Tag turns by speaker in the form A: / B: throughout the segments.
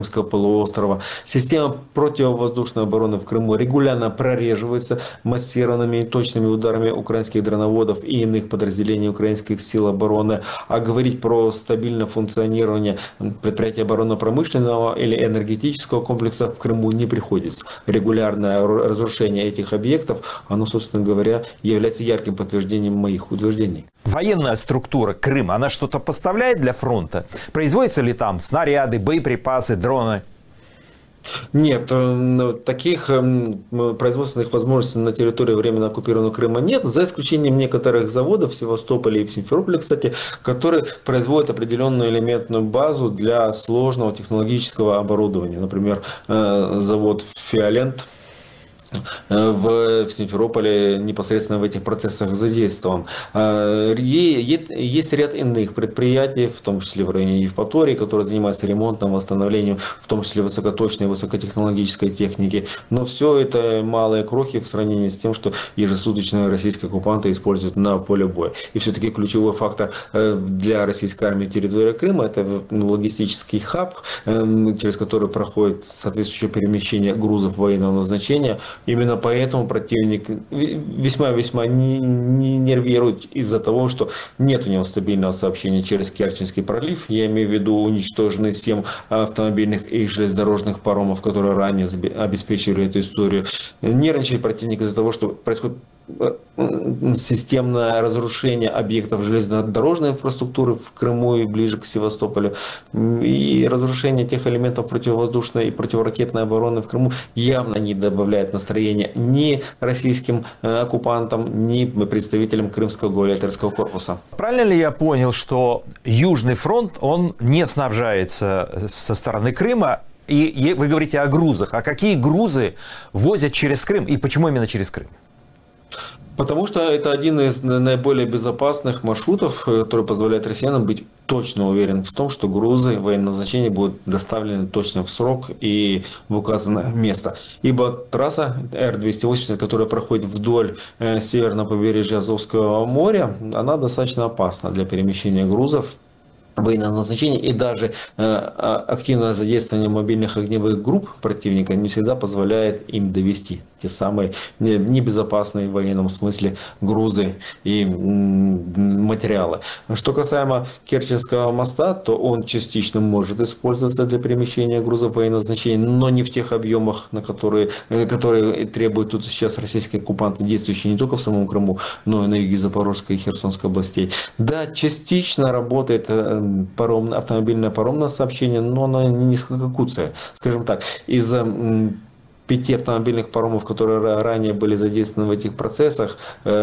A: Крымского полуострова. Система противовоздушной обороны в Крыму регулярно прореживается массированными и точными ударами украинских дроноводов и иных подразделений украинских сил обороны. А говорить про стабильное функционирование предприятий оборонно-промышленного или энергетического комплекса в Крыму не приходится. Регулярное разрушение этих объектов, оно, собственно говоря, является ярким подтверждением моих утверждений.
B: Военная структура Крыма, она что-то поставляет для фронта? Производятся ли там снаряды, боеприпасы, дроны?
A: Нет, таких производственных возможностей на территории временно оккупированного Крыма нет, за исключением некоторых заводов в Севастополе и в Симферополе, кстати, которые производят определенную элементную базу для сложного технологического оборудования. Например, завод «Фиолент» в Симферополе непосредственно в этих процессах задействован. Есть ряд иных предприятий, в том числе в районе Евпатории, которые занимаются ремонтом, восстановлением, в том числе высокоточной, высокотехнологической техники. Но все это малые крохи в сравнении с тем, что ежесуточно российские оккупанты используют на поле боя. И все-таки ключевой фактор для российской армии территории Крыма — это логистический хаб, через который проходит соответствующее перемещение грузов военного назначения. Именно поэтому противник весьма-весьма нервирует из-за того, что нет у него стабильного сообщения через Керченский пролив. Я имею в виду уничтоженные 7 автомобильных и железнодорожных паромов, которые ранее обеспечивали эту историю. Нервничает противник из-за того, что происходит системное разрушение объектов железнодорожной инфраструктуры в Крыму и ближе к Севастополю. И разрушение тех элементов противовоздушной и противоракетной обороны в Крыму явно не добавляет настроения ни российским оккупантам, ни представителям Крымского гауляйтерского корпуса.
B: Правильно ли я понял, что Южный фронт, он не снабжается со стороны Крыма? И вы говорите о грузах. А какие грузы возят через Крым? И почему именно через Крым?
A: Потому что это один из наиболее безопасных маршрутов, который позволяет россиянам быть точно уверен в том, что грузы военного назначения будут доставлены точно в срок и в указанное место. Ибо трасса Р-280, которая проходит вдоль северного побережья Азовского моря, она достаточно опасна для перемещения грузов военного назначения, и даже активное задействование мобильных огневых групп противника не всегда позволяет им довести те самые небезопасные в военном смысле грузы и материалы. Что касаемо Керченского моста, то он частично может использоваться для перемещения грузов военного назначения, но не в тех объемах, которые требуют тут сейчас российские оккупанты, действующие не только в самом Крыму, но и на юге Запорожской и Херсонской областей. Да, частично работает автомобильное паромное сообщение, но она несколько куцая. Скажем так, из 5 автомобильных паромов, которые ранее были задействованы в этих процессах,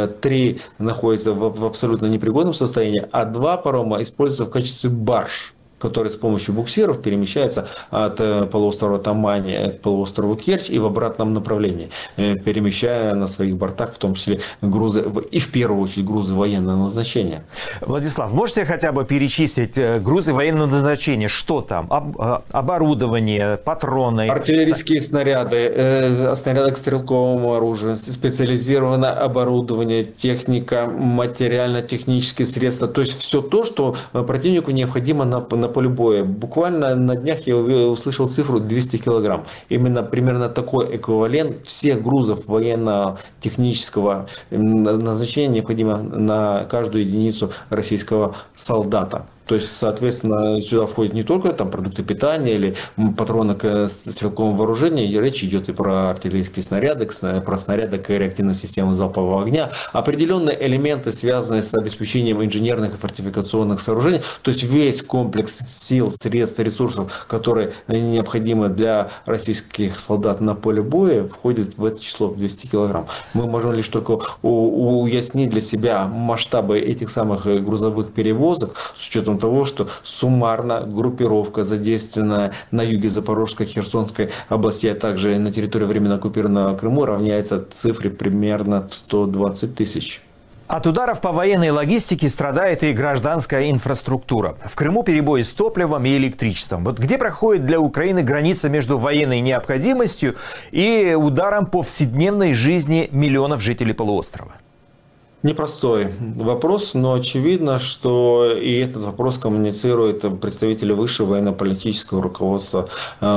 A: 3 находятся в абсолютно непригодном состоянии, а 2 парома используются в качестве барж, которые с помощью буксиров перемещаются от полуострова Тамани к полуострову Керчь и в обратном направлении, перемещая на своих бортах в том числе грузы, и в первую очередь грузы военного назначения.
B: Владислав, можете хотя бы перечислить грузы военного назначения? Что там? Оборудование, патроны?
A: Артиллерийские снаряды, снаряды к стрелковому оружию, специализированное оборудование, техника, материально-технические средства. То есть все то, что противнику необходимо на поле боя. Буквально на днях я услышал цифру 200 килограмм. Именно примерно такой эквивалент всех грузов военно-технического назначения необходимо на каждую единицу российского солдата. То есть, соответственно, сюда входят не только там продукты питания или патроны к стрелковому вооружению, и речь идет и про артиллерийские снаряды, про снаряды к реактивной системе залпового огня, определенные элементы, связанные с обеспечением инженерных и фортификационных сооружений, то есть весь комплекс сил, средств, ресурсов, которые необходимы для российских солдат на поле боя, входит в это число в 200 килограмм. Мы можем лишь только уяснить для себя масштабы этих самых грузовых перевозок с учетом того, что суммарно группировка, задействованная на юге Запорожской, Херсонской области, а также на территории временно оккупированного Крыма, равняется цифре примерно в 120 тысяч.
B: От ударов по военной логистике страдает и гражданская инфраструктура. В Крыму перебои с топливом и электричеством. Вот где проходит для Украины граница между военной необходимостью и ударом по повседневной жизни миллионов жителей полуострова?
A: Непростой вопрос, но очевидно, что и этот вопрос коммуницируют представители высшего военно-политического руководства